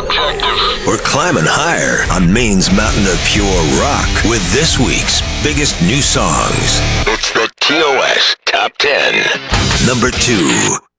We're climbing higher on Maine's mountain of pure rock with this week's biggest new songs. It's the TOS Top 10. Number 2.